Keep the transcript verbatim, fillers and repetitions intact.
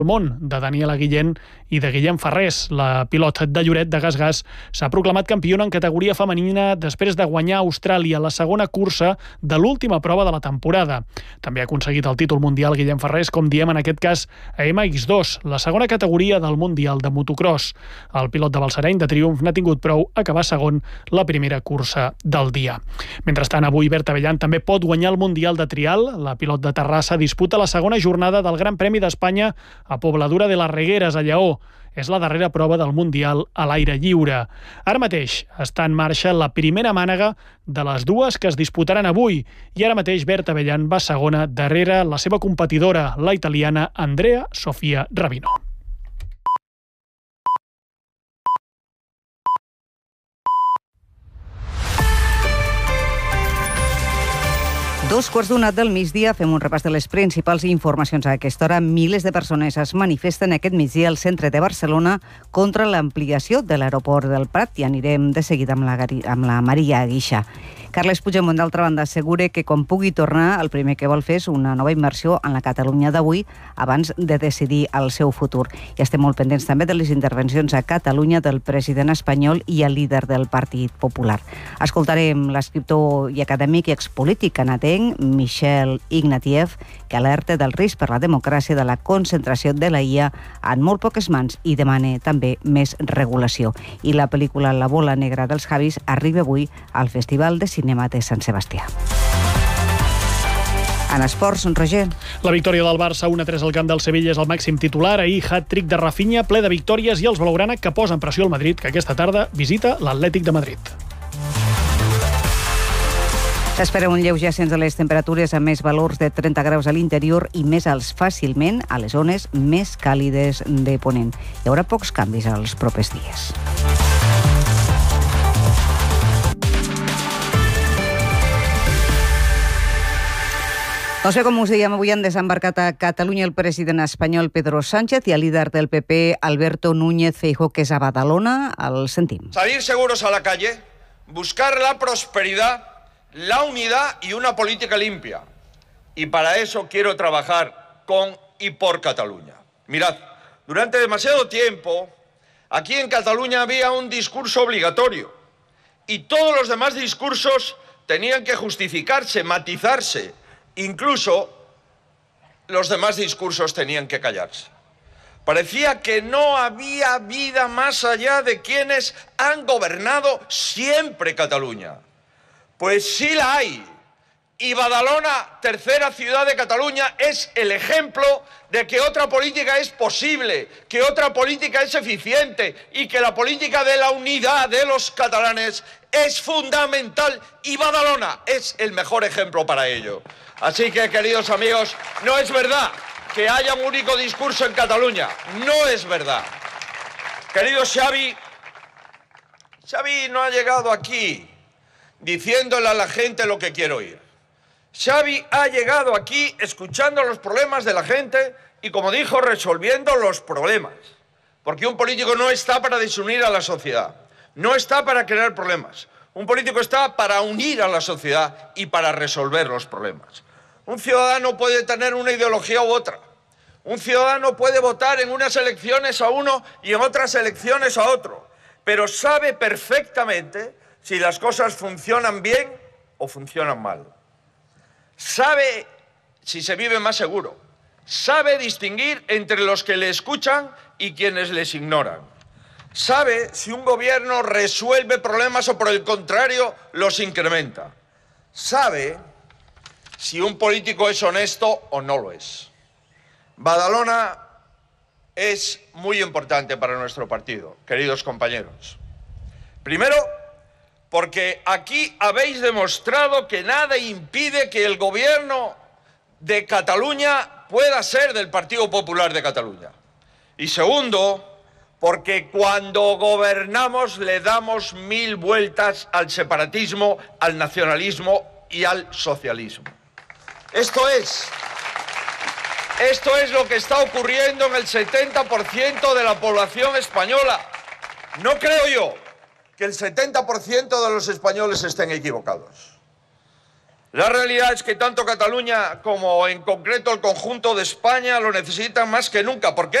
món de Daniela Guillén i de Guillem Ferrés. La pilot de Lloret de Gas Gas s'ha proclamat campiona en categoria femenina després de guanyar a Austràlia la segona cursa de l'última prova de la temporada. També ha aconseguit el títol mundial Guillem Ferrés, com diem en aquest cas a ema ics dos, la segona categoria del Mundial de Motocross. El pilot de Balsareny de Triomf n'ha tingut prou a acabar segon la primera cursa del dia. Mentrestant, avui Berta Bellan també pot guanyar el Mundial de Trial. La pilot de Terrassa disputa la segona jornada del Gran Premi d'Espanya a Pobladura de les Regueres, a Lleó. És la darrera prova del Mundial a l'aire lliure. Ara mateix està en marxa la primera mànega de les dues que es disputaran avui i ara mateix Berta Bellan va segona darrere la seva competidora, la italiana Andrea Sofia Rabino. Dos quarts d'una del migdia, fem un repàs de les principals informacions a aquesta hora. Milers de persones es manifesten aquest migdia al centre de Barcelona contra l'ampliació de l'aeroport del Prat i anirem de seguida amb la, amb la Maria Guixa. Carles Puigdemont, d'altra banda, assegura que quan pugui tornar el primer que vol fer és una nova immersió en la Catalunya d'avui abans de decidir el seu futur. I estem molt pendents també de les intervencions a Catalunya del president espanyol i el líder del Partit Popular. Escoltarem l'escriptor i acadèmic i expolític canadenc Michel Ignatieff, que alerta del risc per la democràcia de la concentració de la I A en molt poques mans i demana també més regulació. I la pel·lícula La bola negra dels Javis arriba avui al Festival de Cinema de Sant Sebastià. En esports, Roger. La victòria del Barça un a tres al camp del Sevilla és el màxim titular. Ahir, hat-trick de Rafinha, ple de victòries, i els blaugrana que posen pressió al Madrid, que aquesta tarda visita l'Atlètic de Madrid. S'espera un lleuger ascens de les temperatures amb més valors de trenta graus a l'interior i més alts fàcilment a les zones més càlides de Ponent. Hi haurà pocs canvis als propers dies. Doncs bé, com us dèiem, avui han desembarcat a Catalunya el president espanyol Pedro Sánchez i el líder del P P, Alberto Núñez Feijóo, que és a Badalona. El sentim. Salir seguros a la calle, buscar la prosperidad, la unidad y una política limpia. Y para eso quiero trabajar con y por Cataluña. Mirad, durante demasiado tiempo, aquí en Cataluña había un discurso obligatorio y todos los demás discursos tenían que justificarse, matizarse. Incluso los demás discursos tenían que callarse. Parecía que no había vida más allá de quienes han gobernado siempre Cataluña. Pues sí la hay. Y Badalona, tercera ciudad de Cataluña, es el ejemplo de que otra política es posible, que otra política es eficiente y que la política de la unidad de los catalanes es fundamental y Badalona es el mejor ejemplo para ello. Así que, queridos amigos, no es verdad que haya un único discurso en Cataluña. No es verdad. Querido Xavi, Xavi no ha llegado aquí diciéndole a la gente lo que quiere oír. Xavi ha llegado aquí escuchando los problemas de la gente y, como dijo, resolviendo los problemas. Porque un político no está para desunir a la sociedad, no está para crear problemas. Un político está para unir a la sociedad y para resolver los problemas. Un ciudadano puede tener una ideología u otra. Un ciudadano puede votar en unas elecciones a uno y en otras elecciones a otro. Pero sabe perfectamente si las cosas funcionan bien o funcionan mal. Sabe si se vive más seguro. Sabe distinguir entre los que le escuchan y quienes les ignoran. Sabe si un gobierno resuelve problemas o, por el contrario, los incrementa. Sabe si un político es honesto o no lo es. Badalona es muy importante para nuestro partido, queridos compañeros. Primero, porque aquí habéis demostrado que nada impide que el gobierno de Cataluña pueda ser del Partido Popular de Cataluña. Y segundo, porque cuando gobernamos le damos mil vueltas al separatismo, al nacionalismo y al socialismo. Esto es, esto es lo que está ocurriendo en el setenta por ciento de la población española. No creo yo que el setenta por ciento de los españoles estén equivocados. La realidad es que tanto Cataluña como en concreto el conjunto de España lo necesitan más que nunca. ¿Por qué?